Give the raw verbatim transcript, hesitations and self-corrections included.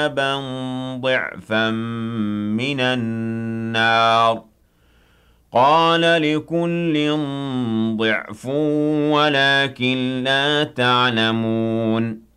عذابًا ضِعْفًا مِّنَ النَّارِ قَالَ لِكُلٍّ ضِعْفٌ وَلَٰكِن لَّا تَعْلَمُونَ